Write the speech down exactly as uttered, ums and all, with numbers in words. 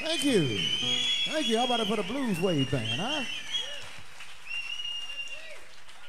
Thank you. Thank you. How about it for the Blues Wave Band, huh?